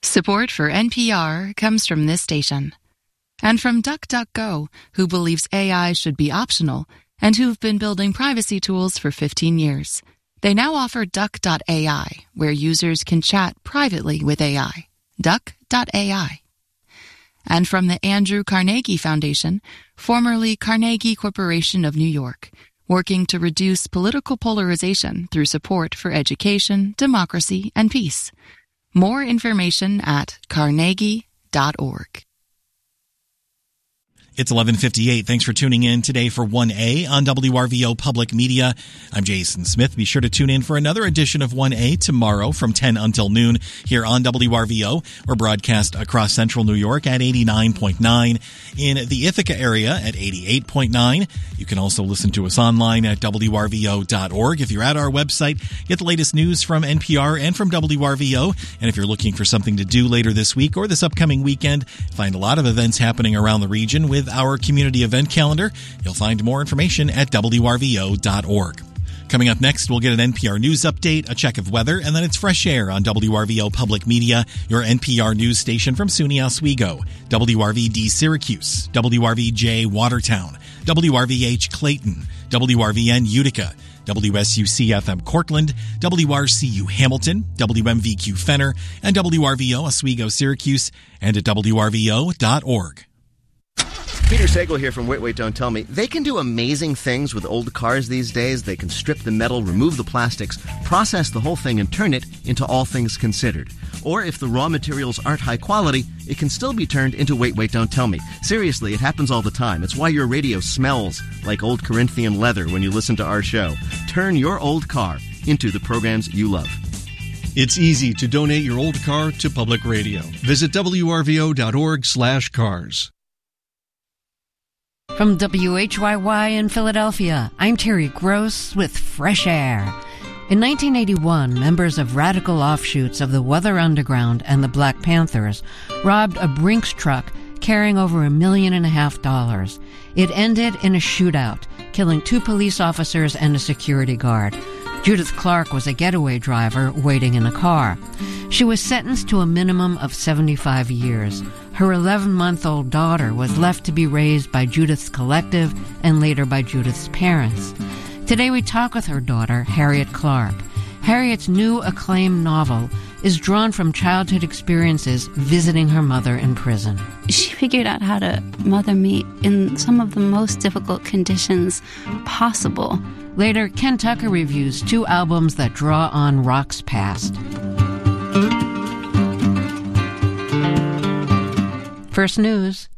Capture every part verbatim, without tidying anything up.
Support for N P R comes from this station. And from DuckDuckGo, who believes A I should be optional and who've been building privacy tools for fifteen years. They now offer Duck dot A I, where users can chat privately with A I. Duck dot A I. And from the Andrew Carnegie Foundation, formerly Carnegie Corporation of New York, working to reduce political polarization through support for education, democracy, and peace. More information at carnegie dot org. It's eleven fifty-eight. Thanks for tuning in today for one A on W R V O Public Media. I'm Jason Smith. Be sure to tune in for another edition of one A tomorrow from ten until noon here on W R V O. We're broadcast across central New York at eighty-nine point nine, in the Ithaca area at eighty-eight point nine. You can also listen to us online at W R V O dot org. If you're at our website, get the latest news from N P R and from W R V O. And if you're looking for something to do later this week or this upcoming weekend, find a lot of events happening around the region with our community event calendar. You'll find more information at W R V O dot org. Coming up next, we'll get an N P R News update, a check of weather, and then it's Fresh Air on W R V O Public Media, your N P R news station from SUNY Oswego, W R V D Syracuse, W R V J Watertown, W R V H Clayton, W R V N Utica, W S U C F M Cortland, W R C U Hamilton, W M V Q Fenner, and W R V O Oswego Syracuse, and at W R V O dot org. Peter Sagal here from Wait, Wait, Don't Tell Me. They can do amazing things with old cars these days. They can strip the metal, remove the plastics, process the whole thing, and turn it into All Things Considered. Or if the raw materials aren't high quality, it can still be turned into Wait, Wait, Don't Tell Me. Seriously, it happens all the time. It's why your radio smells like old Corinthian leather when you listen to our show. Turn your old car into the programs you love. It's easy to donate your old car to public radio. Visit W R V O dot org slash cars. From W H Y Y in Philadelphia, I'm Terry Gross with Fresh Air. In nineteen eighty-one, members of radical offshoots of the Weather Underground and the Black Panthers robbed a Brinks truck carrying over a million and a half dollars. It ended in a shootout, killing two police officers and a security guard. Judith Clark was a getaway driver waiting in a car. She was sentenced to a minimum of seventy-five years. Her eleven-month-old daughter was left to be raised by Judith's collective and later by Judith's parents. Today we talk with her daughter, Harriet Clark. Harriet's new acclaimed novel is drawn from childhood experiences visiting her mother in prison. She figured out how to mother me in some of the most difficult conditions possible. Later, Ken Tucker reviews two albums that draw on rock's past. First News.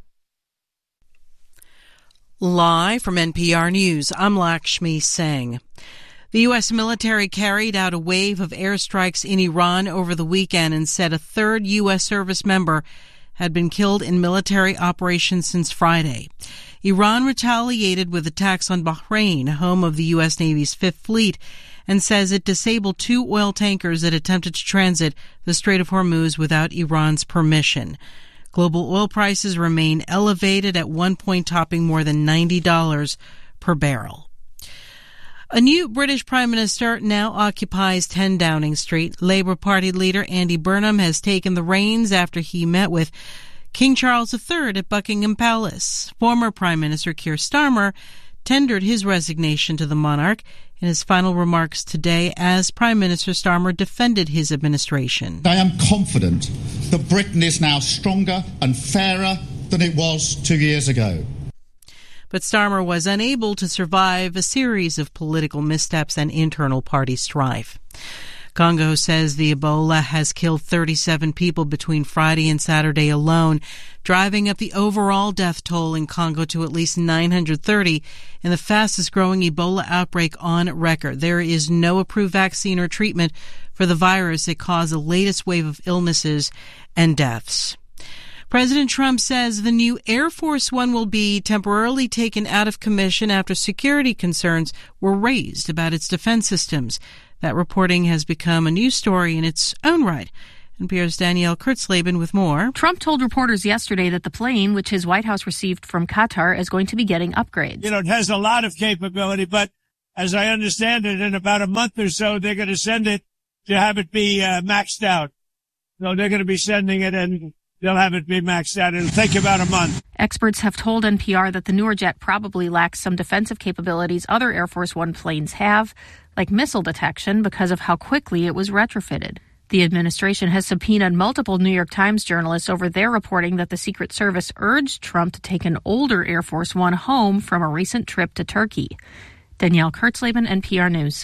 Live from N P R News, I'm Lakshmi Singh. The U S military carried out a wave of airstrikes in Iran over the weekend and said a third U S service member had been killed in military operations since Friday. Iran retaliated with attacks on Bahrain, home of the U S Navy's Fifth Fleet, and says it disabled two oil tankers that attempted to transit the Strait of Hormuz without Iran's permission. Global oil prices remain elevated, at one point topping more than ninety dollars per barrel. A new British Prime Minister now occupies ten Downing Street. Labour Party leader Andy Burnham has taken the reins after he met with King Charles the Third at Buckingham Palace. Former Prime Minister Keir Starmer tendered his resignation to the monarch in his final remarks today as Prime Minister Starmer defended his administration. I am confident that Britain is now stronger and fairer than it was two years ago. But Starmer was unable to survive a series of political missteps and internal party strife. Congo says the Ebola has killed thirty-seven people between Friday and Saturday alone, driving up the overall death toll in Congo to at least nine hundred thirty in the fastest-growing Ebola outbreak on record. There is no approved vaccine or treatment for the virus that caused the latest wave of illnesses and deaths. President Trump says the new Air Force One will be temporarily taken out of commission after security concerns were raised about its defense systems. That reporting has become a news story in its own right. N P R's Danielle Kurtzleben with more. Trump told reporters yesterday that the plane, which his White House received from Qatar, is going to be getting upgrades. You know, it has a lot of capability, but as I understand it, in about a month or so, they're going to send it to have it be uh, maxed out. So they're going to be sending it, and they'll have it be maxed out. It'll take about a month. Experts have told N P R that the newer jet probably lacks some defensive capabilities other Air Force One planes have, like missile detection, because of how quickly it was retrofitted. The administration has subpoenaed multiple New York Times journalists over their reporting that the Secret Service urged Trump to take an older Air Force One home from a recent trip to Turkey. Danielle Kurtzleben, N P R News.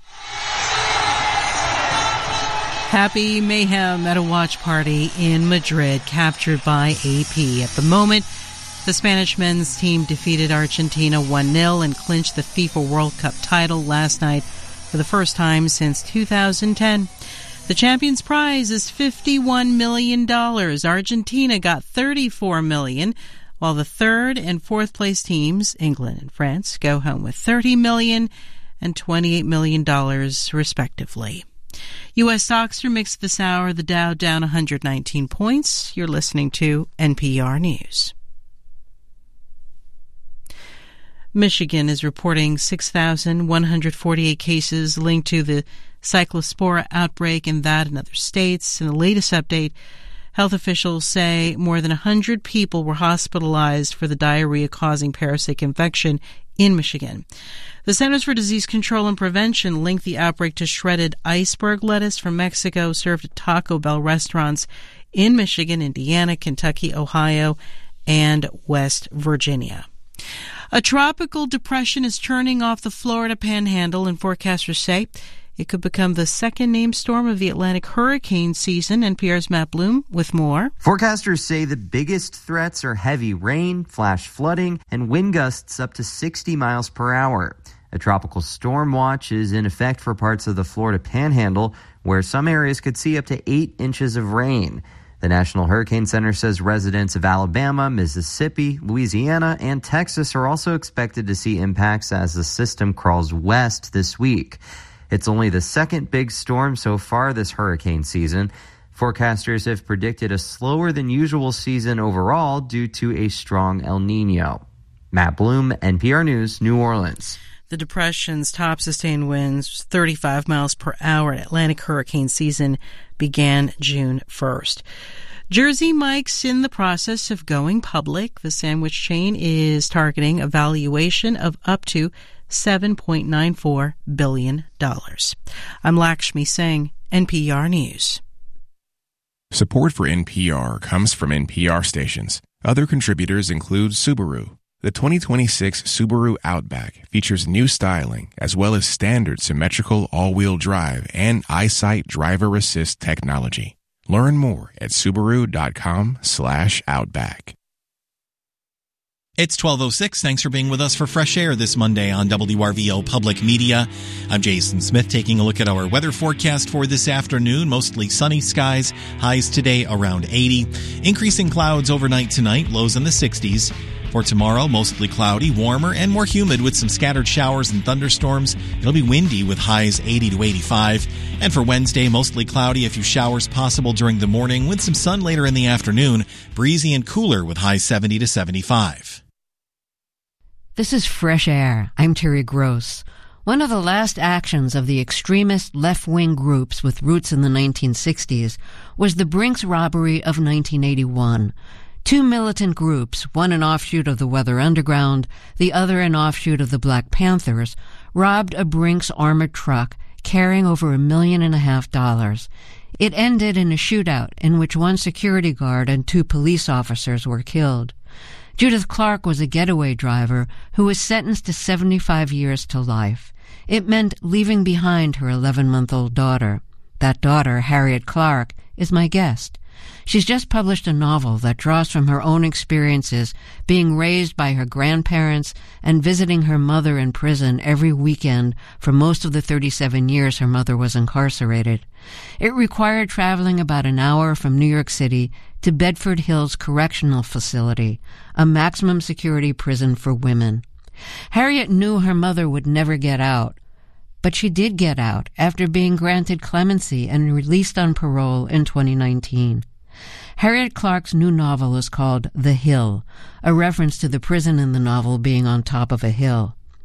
Happy mayhem at a watch party in Madrid, captured by A P. At the moment, the Spanish men's team defeated Argentina one nil and clinched the FIFA World Cup title last night for the first time since two thousand ten. The champion's prize is fifty-one million dollars. Argentina got thirty-four million dollars, while the third and fourth place teams, England and France, go home with thirty million dollars and twenty-eight million dollars, respectively. U S stocks are mixed this hour. The Dow down one hundred nineteen points. You're listening to N P R News. Michigan is reporting six thousand one hundred forty-eight cases linked to the cyclospora outbreak in that and other states. In the latest update, health officials say more than one hundred people were hospitalized for the diarrhea-causing parasitic infection in Michigan. The Centers for Disease Control and Prevention linked the outbreak to shredded iceberg lettuce from Mexico served at Taco Bell restaurants in Michigan, Indiana, Kentucky, Ohio, and West Virginia. A tropical depression is turning off the Florida Panhandle, and forecasters say it could become the second named storm of the Atlantic hurricane season. N P R's Matt Bloom with more. Forecasters say the biggest threats are heavy rain, flash flooding, and wind gusts up to sixty miles per hour. A tropical storm watch is in effect for parts of the Florida Panhandle, where some areas could see up to eight inches of rain. The National Hurricane Center says residents of Alabama, Mississippi, Louisiana, and Texas are also expected to see impacts as the system crawls west this week. It's only the second big storm so far this hurricane season. Forecasters have predicted a slower than usual season overall due to a strong El Nino. Matt Bloom, N P R News, New Orleans. The depression's top sustained winds, thirty-five miles per hour at Atlantic hurricane season, began June first. Jersey Mike's in the process of going public. The sandwich chain is targeting a valuation of up to seven point nine four billion dollars. I'm Lakshmi Singh, N P R News. Support for N P R comes from N P R stations. Other contributors include Subaru. The twenty twenty-six Subaru Outback features new styling as well as standard symmetrical all-wheel drive and EyeSight driver assist technology. Learn more at Subaru.com slash Outback. It's twelve oh six. Thanks for being with us for Fresh Air this Monday on W R V O Public Media. I'm Jason Smith, taking a look at our weather forecast for this afternoon. Mostly sunny skies. Highs today around eighty. Increasing clouds overnight tonight. Lows in the sixties. For tomorrow, mostly cloudy, warmer, and more humid with some scattered showers and thunderstorms. It'll be windy with highs eighty to eighty-five. And for Wednesday, mostly cloudy, a few showers possible during the morning with some sun later in the afternoon. Breezy and cooler with highs seventy to seventy-five. This is Fresh Air. I'm Terry Gross. One of the last actions of the extremist left-wing groups with roots in the nineteen sixties was the Brinks robbery of nineteen eighty-one. Two militant groups, one an offshoot of the Weather Underground, the other an offshoot of the Black Panthers, robbed a Brinks armored truck carrying over a million and a half dollars. It ended in a shootout in which one security guard and two police officers were killed. Judith Clark was a getaway driver who was sentenced to seventy-five years to life. It meant leaving behind her eleven-month-old daughter. That daughter, Harriet Clark, is my guest. She's just published a novel that draws from her own experiences being raised by her grandparents and visiting her mother in prison every weekend for most of the thirty-seven years her mother was incarcerated. It required traveling about an hour from New York City to Bedford Hills Correctional Facility, a maximum security prison for women. Harriet knew her mother would never get out, but she did get out after being granted clemency and released on parole in twenty nineteen. Harriet Clark's new novel is called The Hill, a reference to the prison in the novel being on top of a hill.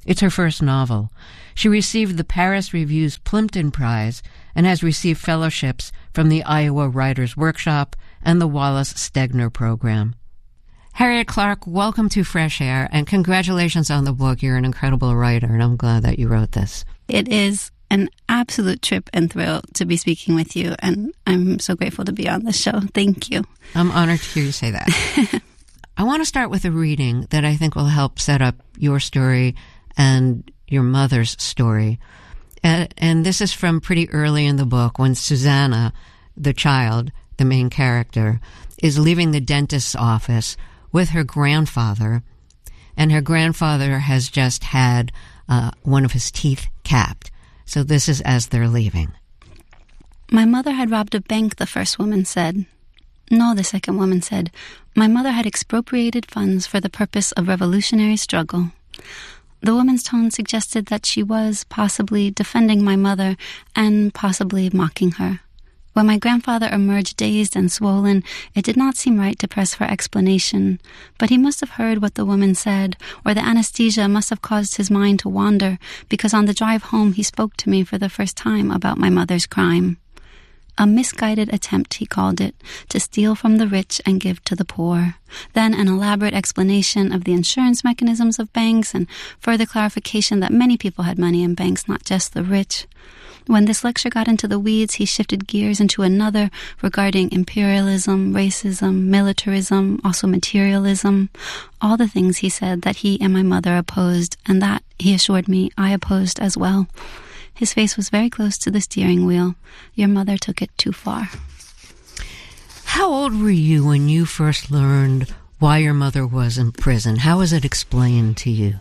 It's her first novel. She received the Paris Review's Plimpton Prize and has received fellowships from the Iowa Writers Workshop and the Wallace Stegner Program. Harriet Clark, welcome to Fresh Air, and congratulations on the book. You're an incredible writer, and I'm glad that you wrote this. It is an absolute trip and thrill to be speaking with you, and I'm so grateful to be on this show. Thank you. I'm honored to hear you say that. I want to start with a reading that I think will help set up your story and your mother's story. Uh, and this is from pretty early in the book when Susanna, the child, the main character, is leaving the dentist's office with her grandfather, and her grandfather has just had uh, one of his teeth capped. So this is as they're leaving. My mother had robbed a bank, the first woman said. No, the second woman said. My mother had expropriated funds for the purpose of revolutionary struggle. The woman's tone suggested that she was possibly defending my mother and possibly mocking her. When my grandfather emerged dazed and swollen, it did not seem right to press for explanation, but he must have heard what the woman said, or the anesthesia must have caused his mind to wander, because on the drive home he spoke to me for the first time about my mother's crime. A misguided attempt, he called it, to steal from the rich and give to the poor. Then an elaborate explanation of the insurance mechanisms of banks and further clarification that many people had money in banks, not just the rich. When this lecture got into the weeds, he shifted gears into another regarding imperialism, racism, militarism, also materialism, all the things he said that he and my mother opposed, and that, he assured me, I opposed as well. His face was very close to the steering wheel. Your mother took it too far. How old were you when you first learned why your mother was in prison? How was it explained to you?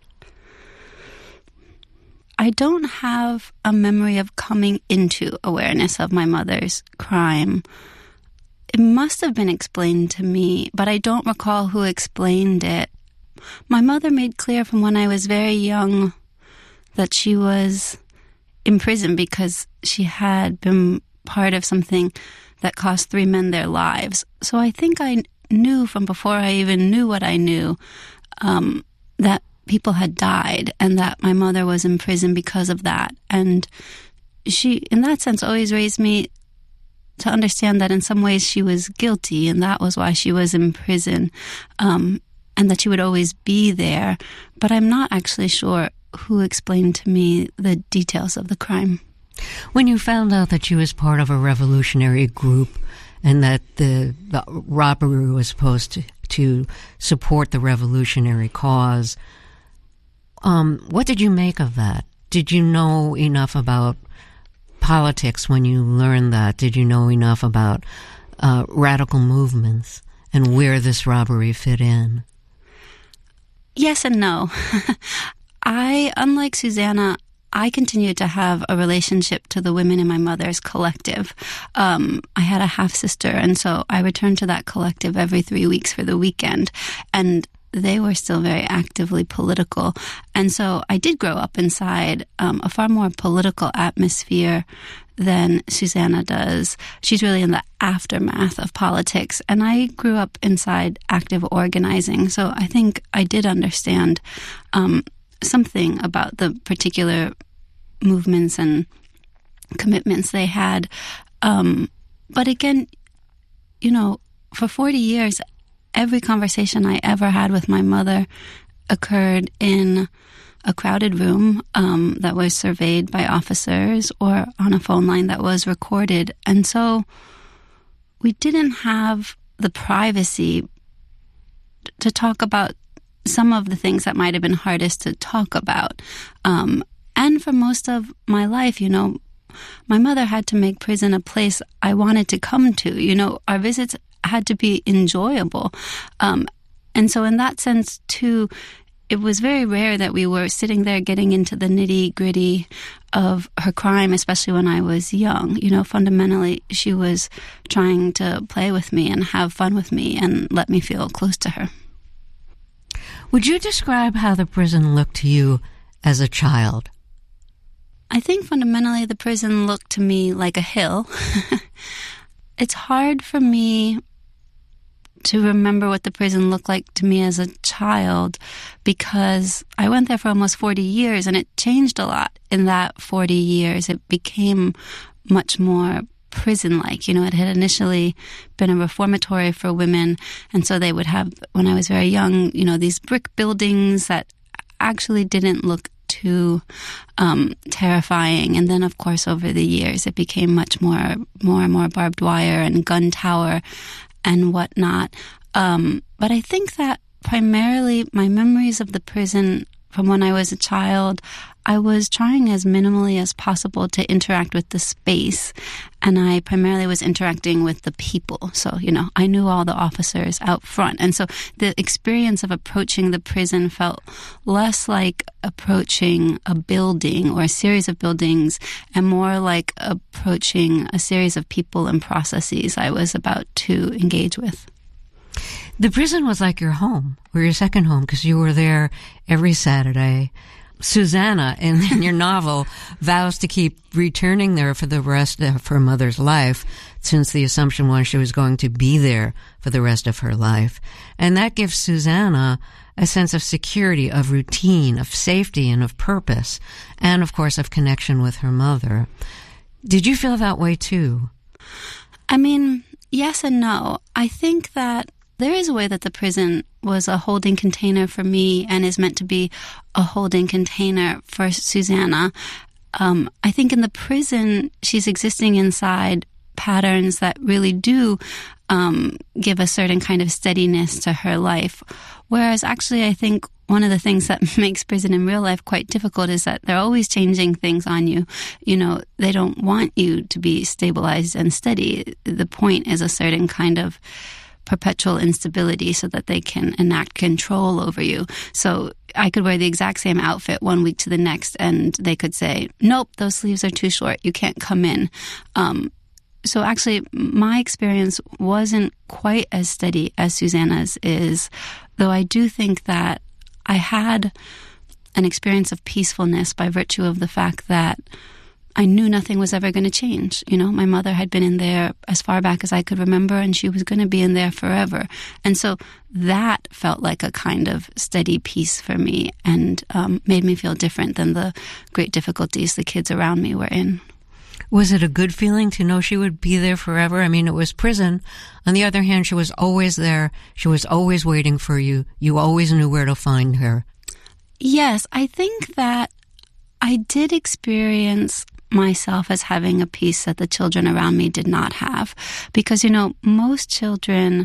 I don't have a memory of coming into awareness of my mother's crime. It must have been explained to me, but I don't recall who explained it. My mother made clear from when I was very young that she was in prison because she had been part of something that cost three men their lives. So I think I knew from before I even knew what I knew um, that people had died and that my mother was in prison because of that. And she, in that sense, always raised me to understand that in some ways she was guilty and that was why she was in prison, um, and that she would always be there. But I'm not actually sure who explained to me the details of the crime. When you found out that she was part of a revolutionary group and that the, the robbery was supposed to, to support the revolutionary cause, Um, what did you make of that? Did you know enough about politics when you learned that? Did you know enough about uh, radical movements and where this robbery fit in? Yes and no. I, unlike Susanna, I continued to have a relationship to the women in my mother's collective. Um, I had a half-sister, and so I returned to that collective every three weeks for the weekend. And they were still very actively political. And so I did grow up inside um, a far more political atmosphere than Susanna does. She's really in the aftermath of politics. And I grew up inside active organizing. So I think I did understand um, something about the particular movements and commitments they had. Um, but again, you know, for forty years, every conversation I ever had with my mother occurred in a crowded room um, that was surveyed by officers or on a phone line that was recorded. And so we didn't have the privacy to talk about some of the things that might have been hardest to talk about. Um, and for most of my life, you know, my mother had to make prison a place I wanted to come to. You know, our visits had to be enjoyable. Um, and so in that sense, too, it was very rare that we were sitting there getting into the nitty-gritty of her crime, especially when I was young. You know, fundamentally, she was trying to play with me and have fun with me and let me feel close to her. Would you describe how the prison looked to you as a child? I think fundamentally the prison looked to me like a hill. It's hard for me to remember what the prison looked like to me as a child, because I went there for almost forty years, and it changed a lot in that forty years. It became much more prison-like. You know, it had initially been a reformatory for women, and so they would have, when I was very young, you know, these brick buildings that actually didn't look too um, terrifying. And then, of course, over the years, it became much more, more and more barbed wire and gun tower and whatnot. Um, but I think that primarily my memories of the prison from when I was a child, I was trying as minimally as possible to interact with the space, and I primarily was interacting with the people. So, you know, I knew all the officers out front. And so the experience of approaching the prison felt less like approaching a building or a series of buildings and more like approaching a series of people and processes I was about to engage with. The prison was like your home, or your second home, because you were there every Saturday. Susanna, in, in your novel, vows to keep returning there for the rest of her mother's life, since the assumption was she was going to be there for the rest of her life. And that gives Susanna a sense of security, of routine, of safety, and of purpose, and, of course, of connection with her mother. Did you feel that way, too? I mean, yes and no. I think that there is a way that the prison was a holding container for me and is meant to be a holding container for Susanna. Um, I think in the prison, she's existing inside patterns that really do um, give a certain kind of steadiness to her life. Whereas actually, I think one of the things that makes prison in real life quite difficult is that they're always changing things on you. You know, they don't want you to be stabilized and steady. The point is a certain kind of perpetual instability so that they can enact control over you. So I could wear the exact same outfit one week to the next, and they could say, nope, those sleeves are too short. You can't come in. Um, so actually, my experience wasn't quite as steady as Susanna's is, though I do think that I had an experience of peacefulness by virtue of the fact that I knew nothing was ever going to change. You know, my mother had been in there as far back as I could remember, and she was going to be in there forever. And so that felt like a kind of steady peace for me, and um, made me feel different than the great difficulties the kids around me were in. Was it a good feeling to know she would be there forever? I mean, it was prison. On the other hand, she was always there. She was always waiting for you. You always knew where to find her. Yes, I think that I did experience myself as having a peace that the children around me did not have. Because, you know, most children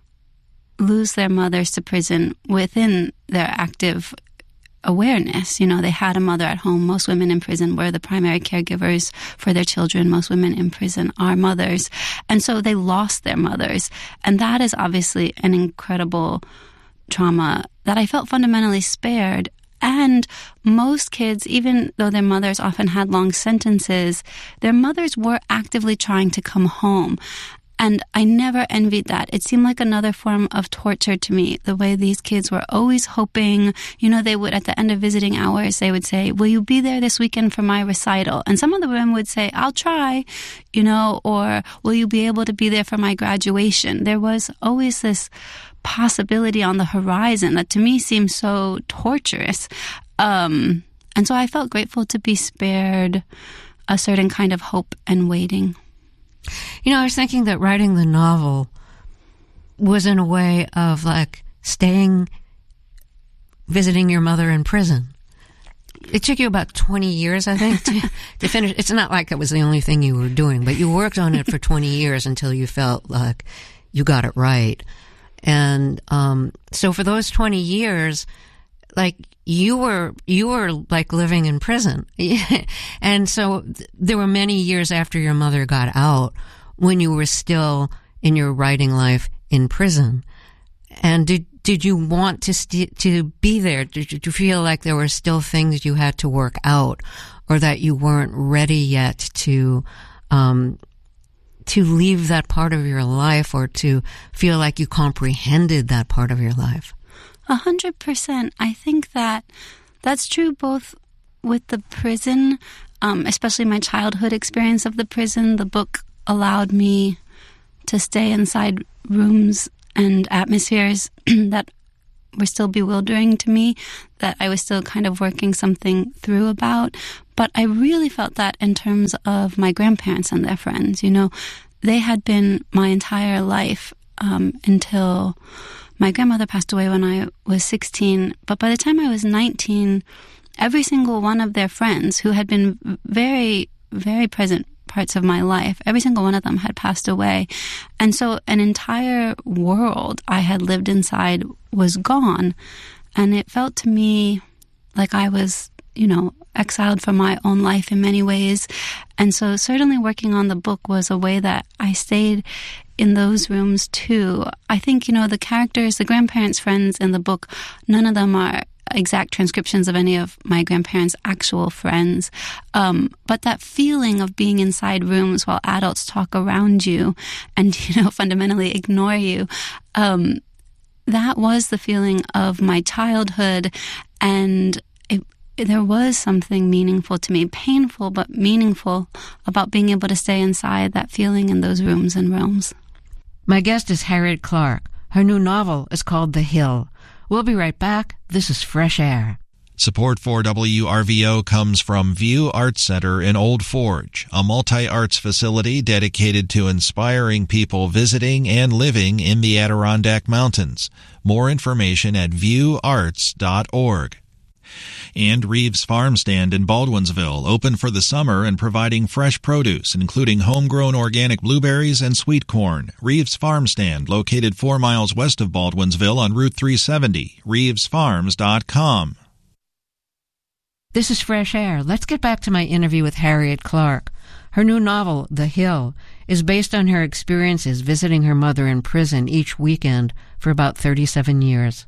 lose their mothers to prison within their active awareness. You know, they had a mother at home. Most women in prison were the primary caregivers for their children. Most women in prison are mothers. And so they lost their mothers. And that is obviously an incredible trauma that I felt fundamentally spared. And most kids, even though their mothers often had long sentences, their mothers were actively trying to come home. And I never envied that. It seemed like another form of torture to me, the way these kids were always hoping, you know, they would, at the end of visiting hours, they would say, will you be there this weekend for my recital? And some of the women would say, I'll try, you know, or will you be able to be there for my graduation? There was always this possibility on the horizon that to me seemed so torturous. Um, and so I felt grateful to be spared a certain kind of hope and waiting. You know, I was thinking that writing the novel was in a way of like staying, visiting your mother in prison. It took you about twenty years, I think, to, to finish. It's not like it was the only thing you were doing, but you worked on it for twenty years until you felt like you got it right. And um, so for those twenty years, like you were, you were like living in prison. And so th- there were many years after your mother got out when you were still in your writing life in prison. And did did you want to st- to be there? Did you, did you feel like there were still things you had to work out, or that you weren't ready yet to um, to leave that part of your life, or to feel like you comprehended that part of your life? A hundred percent. I think that that's true both with the prison, um, especially my childhood experience of the prison. The book allowed me to stay inside rooms and atmospheres that were still bewildering to me, that I was still kind of working something through about. But I really felt that in terms of my grandparents and their friends. You know, they had been my entire life um, until my grandmother passed away when I was sixteen. But by the time I was nineteen, every single one of their friends who had been very, very present parts of my life, every single one of them had passed away. And so an entire world I had lived inside was gone. And it felt to me like I was, you know, exiled from my own life in many ways. And so certainly working on the book was a way that I stayed in those rooms too. I think, you know, the characters, the grandparents' friends in the book, none of them are exact transcriptions of any of my grandparents' actual friends. Um, but that feeling of being inside rooms while adults talk around you and, you know, fundamentally ignore you, um, that was the feeling of my childhood. And it, there was something meaningful to me, painful but meaningful, about being able to stay inside that feeling in those rooms and realms. My guest is Harriet Clark. Her new novel is called The Hill. We'll be right back. This is Fresh Air. Support for W R V O comes from View Arts Center in Old Forge, a multi-arts facility dedicated to inspiring people visiting and living in the Adirondack Mountains. More information at view arts dot org. And Reeves Farm Stand in Baldwinsville, open for the summer and providing fresh produce, including homegrown organic blueberries and sweet corn. Reeves Farm Stand, located four miles west of Baldwinsville on Route three seventy, reeves farms dot com. This is Fresh Air. Let's get back to my interview with Harriet Clark. Her new novel, The Hill, is based on her experiences visiting her mother in prison each weekend for about thirty-seven years.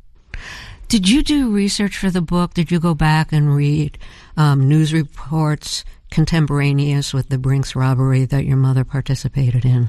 Did you do research for the book? Did you go back and read um, news reports contemporaneous with the Brinks robbery that your mother participated in?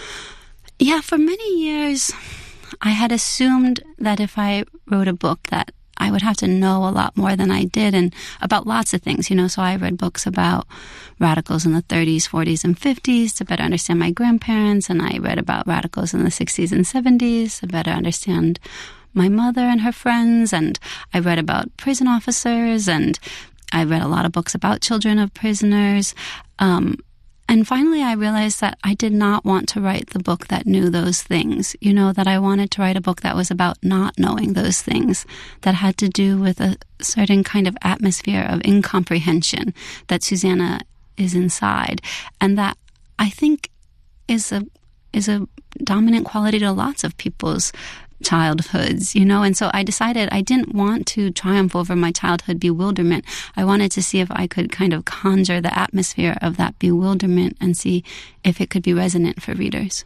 Yeah, for many years, I had assumed that if I wrote a book that I would have to know a lot more than I did, and about lots of things, you know. So I read books about radicals in the thirties, forties, and fifties to better understand my grandparents, and I read about radicals in the sixties and seventies to better understand my mother and her friends, and I read about prison officers, and I read a lot of books about children of prisoners. Um, and finally, I realized that I did not want to write the book that knew those things, you know, that I wanted to write a book that was about not knowing those things, that had to do with a certain kind of atmosphere of incomprehension that Susanna is inside, and that I think is a is a dominant quality to lots of people's childhoods, you know. And so I decided I didn't want to triumph over my childhood bewilderment. I wanted to see if I could kind of conjure the atmosphere of that bewilderment and see if it could be resonant for readers.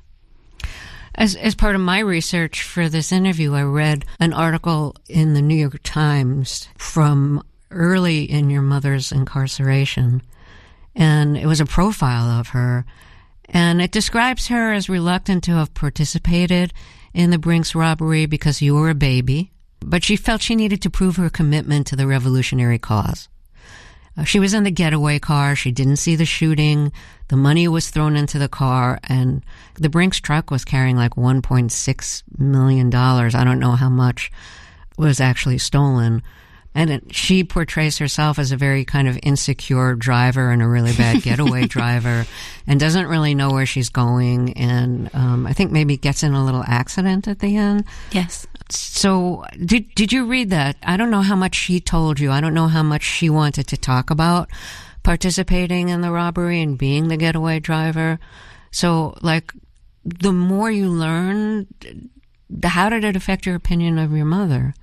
As as part of my research for this interview, I read an article in the New York Times from early in your mother's incarceration, and it was a profile of her, and it describes her as reluctant to have participated in the Brinks robbery because you were a baby, but she felt she needed to prove her commitment to the revolutionary cause. Uh, she was in the getaway car. She didn't see the shooting. The money was thrown into the car, and the Brinks truck was carrying like one point six million dollars. I don't know how much was actually stolen. And it, she portrays herself as a very kind of insecure driver and a really bad getaway driver, and doesn't really know where she's going. And um, I think maybe gets in a little accident at the end. Yes. So did did you read that? I don't know how much she told you. I don't know how much she wanted to talk about participating in the robbery and being the getaway driver. So, like, the more you learn, how did it affect your opinion of your mother?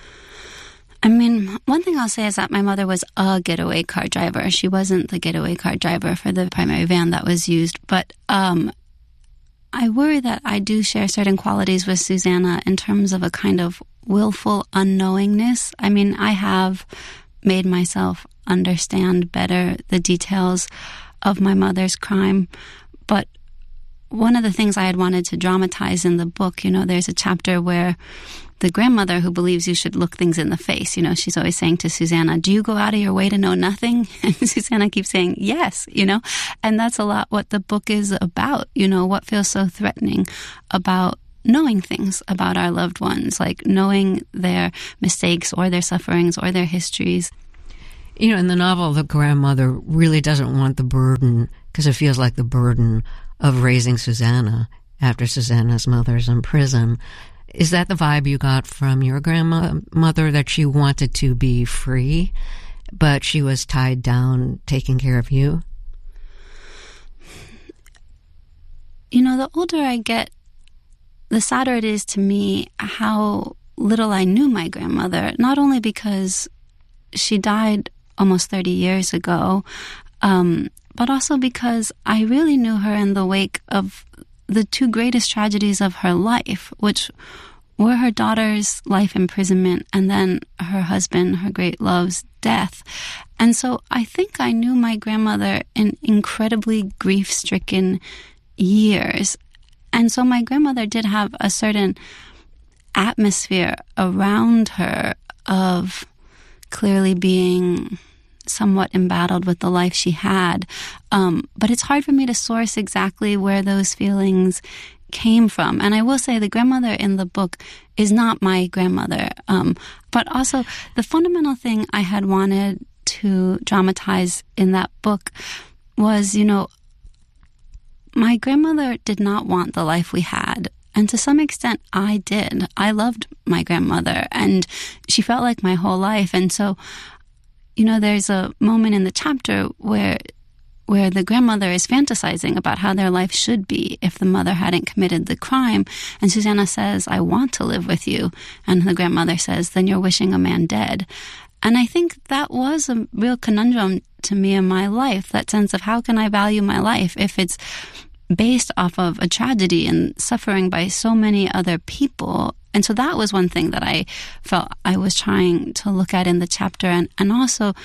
I mean, one thing I'll say is that my mother was a getaway car driver. She wasn't the getaway car driver for the primary van that was used. But um, I worry that I do share certain qualities with Susanna in terms of a kind of willful unknowingness. I mean, I have made myself understand better the details of my mother's crime. But one of the things I had wanted to dramatize in the book, you know, there's a chapter where the grandmother who believes you should look things in the face, you know, she's always saying to Susanna, do you go out of your way to know nothing? And Susanna keeps saying, yes, you know, and that's a lot what the book is about, you know, what feels so threatening about knowing things about our loved ones, like knowing their mistakes or their sufferings or their histories. You know, in the novel, the grandmother really doesn't want the burden, because it feels like the burden of raising Susanna after Susanna's mother's in prison. Is that the vibe you got from your grandmother, that she wanted to be free, but she was tied down taking care of you? You know, the older I get, the sadder it is to me how little I knew my grandmother, not only because she died almost thirty years ago, um, but also because I really knew her in the wake of the two greatest tragedies of her life, which were her daughter's life imprisonment and then her husband, her great love's death. And so I think I knew my grandmother in incredibly grief-stricken years. And so my grandmother did have a certain atmosphere around her of clearly being somewhat embattled with the life she had. Um, but it's hard for me to source exactly where those feelings came from. And I will say the grandmother in the book is not my grandmother. Um, but also the fundamental thing I had wanted to dramatize in that book was, you know, my grandmother did not want the life we had. And to some extent, I did. I loved my grandmother, and she felt like my whole life. And so, you know, there's a moment in the chapter where where the grandmother is fantasizing about how their life should be if the mother hadn't committed the crime. And Susanna says, I want to live with you. And the grandmother says, then you're wishing a man dead. And I think that was a real conundrum to me in my life, that sense of how can I value my life if it's based off of a tragedy and suffering by so many other people. And so that was one thing that I felt I was trying to look at in the chapter. And, and also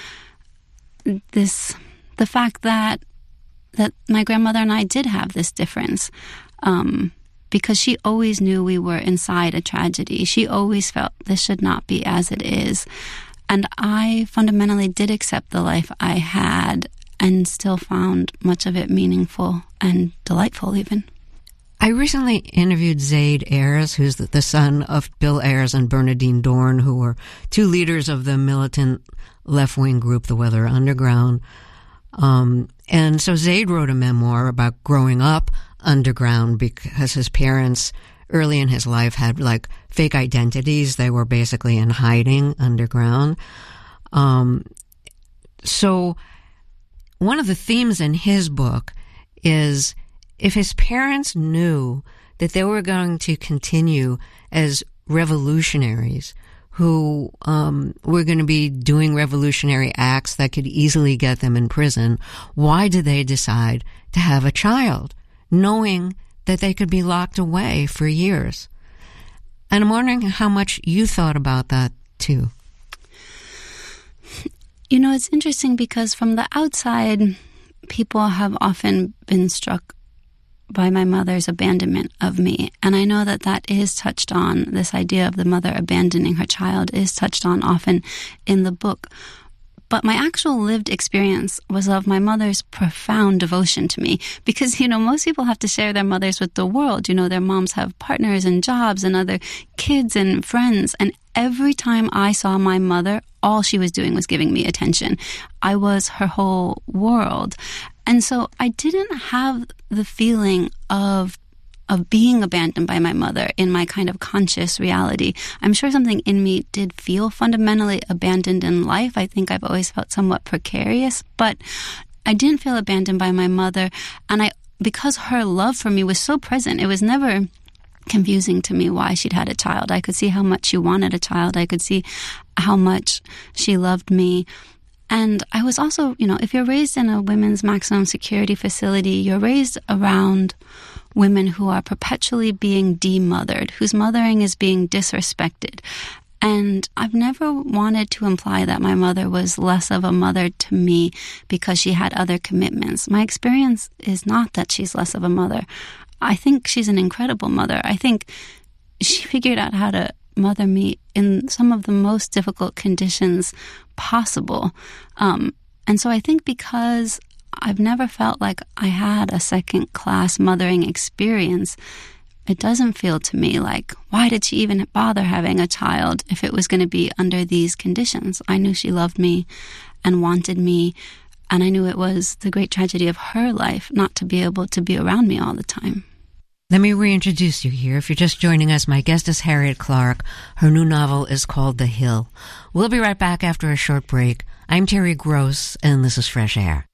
this, the fact that, that my grandmother and I did have this difference, um, because she always knew we were inside a tragedy. She always felt this should not be as it is. And I fundamentally did accept the life I had and still found much of it meaningful and delightful even. I recently interviewed Zaid Ayers, who's the, the son of Bill Ayers and Bernadine Dorn, who were two leaders of the militant left-wing group, the Weather Underground. Um, and so Zaid wrote a memoir about growing up underground because his parents early in his life had like fake identities. They were basically in hiding underground. Um, so one of the themes in his book is if his parents knew that they were going to continue as revolutionaries who um, were going to be doing revolutionary acts that could easily get them in prison, why did they decide to have a child, knowing that they could be locked away for years? And I'm wondering how much you thought about that, too. You know, it's interesting because from the outside, people have often been struck by my mother's abandonment of me. And I know that that is touched on, this idea of the mother abandoning her child is touched on often in the book. But my actual lived experience was of my mother's profound devotion to me. Because, you know, most people have to share their mothers with the world. You know, their moms have partners and jobs and other kids and friends. And every time I saw my mother, all she was doing was giving me attention. I was her whole world. And so I didn't have the feeling of of being abandoned by my mother in my kind of conscious reality. I'm sure something in me did feel fundamentally abandoned in life. I think I've always felt somewhat precarious, but I didn't feel abandoned by my mother. And I, because her love for me was so present, it was never confusing to me why she'd had a child. I could see how much she wanted a child. I could see how much she loved me. And I was also, you know, if you're raised in a women's maximum security facility, you're raised around women who are perpetually being demothered, whose mothering is being disrespected. And I've never wanted to imply that my mother was less of a mother to me because she had other commitments. My experience is not that she's less of a mother. I think she's an incredible mother. I think she figured out how to mother me in some of the most difficult conditions possible. Um, and so I think because I've never felt like I had a second-class mothering experience, It doesn't feel to me like, why did she even bother having a child if it was going to be under these conditions? I knew she loved me and wanted me, and I knew it was the great tragedy of her life not to be able to be around me all the time. Let me reintroduce you here. If you're just joining us, my guest is Harriet Clark. Her new novel is called The Hill. We'll be right back after a short break. I'm Terry Gross, and this is Fresh Air.